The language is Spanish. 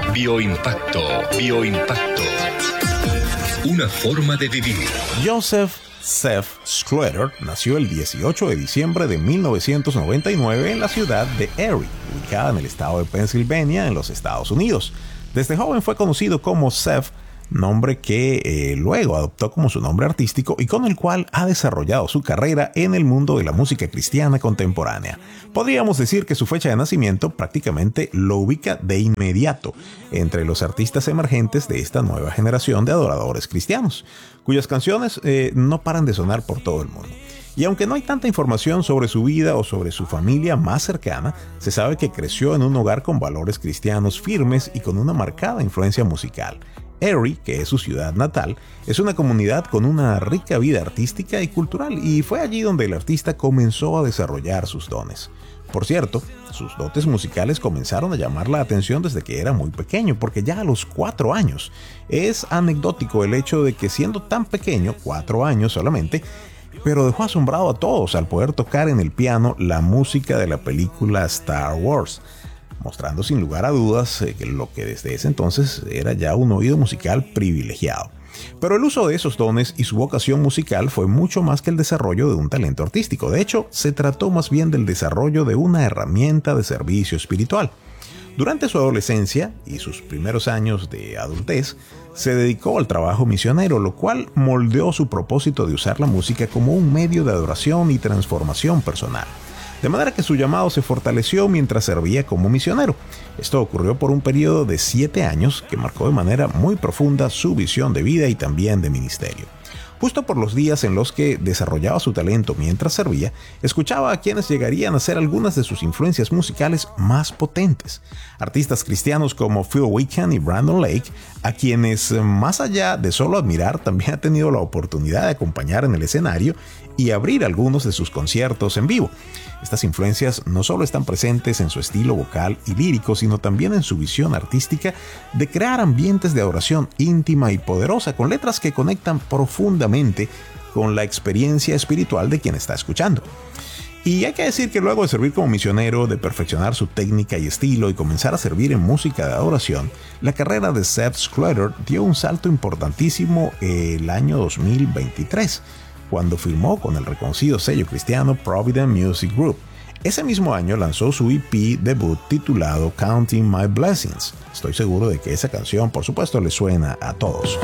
Bioimpacto. Una forma de vivir. Joseph Seth Sclater nació el 18 de diciembre de 1999 en la ciudad de Erie, ubicada en el estado de Pensilvania, en los Estados Unidos. Desde joven fue conocido como Seth, nombre que luego adoptó como su nombre artístico y con el cual ha desarrollado su carrera en el mundo de la música cristiana contemporánea. Podríamos decir que su fecha de nacimiento prácticamente lo ubica de inmediato entre los artistas emergentes de esta nueva generación de adoradores cristianos, cuyas canciones no paran de sonar por todo el mundo. Y aunque no hay tanta información sobre su vida o sobre su familia más cercana, se sabe que creció en un hogar con valores cristianos firmes y con una marcada influencia musical. Erie, que es su ciudad natal, es una comunidad con una rica vida artística y cultural, y fue allí donde el artista comenzó a desarrollar sus dones. Por cierto, sus dotes musicales comenzaron a llamar la atención desde que era muy pequeño, porque ya a los 4 años. Es anecdótico el hecho de que siendo tan pequeño, 4 años solamente, pero dejó asombrado a todos al poder tocar en el piano la música de la película Star Wars, mostrando sin lugar a dudas lo que desde ese entonces era ya un oído musical privilegiado. Pero el uso de esos dones y su vocación musical fue mucho más que el desarrollo de un talento artístico. De hecho, se trató más bien del desarrollo de una herramienta de servicio espiritual. Durante su adolescencia y sus primeros años de adultez, se dedicó al trabajo misionero, lo cual moldeó su propósito de usar la música como un medio de adoración y transformación personal. De manera que su llamado se fortaleció mientras servía como misionero. Esto ocurrió por un periodo de 7 años que marcó de manera muy profunda su visión de vida y también de ministerio. Justo por los días en los que desarrollaba su talento mientras servía, escuchaba a quienes llegarían a ser algunas de sus influencias musicales más potentes. Artistas cristianos como Phil Wickham y Brandon Lake, a quienes más allá de solo admirar, también ha tenido la oportunidad de acompañar en el escenario y abrir algunos de sus conciertos en vivo. Estas influencias no solo están presentes en su estilo vocal y lírico, sino también en su visión artística de crear ambientes de adoración íntima y poderosa, con letras que conectan profundamente con la experiencia espiritual de quien está escuchando. Y hay que decir que luego de servir como misionero, de perfeccionar su técnica y estilo y comenzar a servir en música de adoración, la carrera de Seth Sclater dio un salto importantísimo el año 2023, cuando firmó con el reconocido sello cristiano Provident Music Group. Ese mismo año lanzó su EP debut titulado Counting My Blessings. Estoy seguro de que esa canción, por supuesto, le suena a todos.